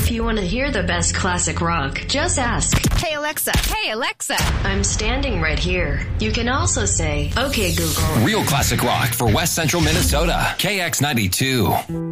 If you want to hear the best classic rock, just ask. Hey Alexa. Hey Alexa. I'm standing right here. You can also say, okay, Google. Real classic rock for West Central Minnesota. KX92.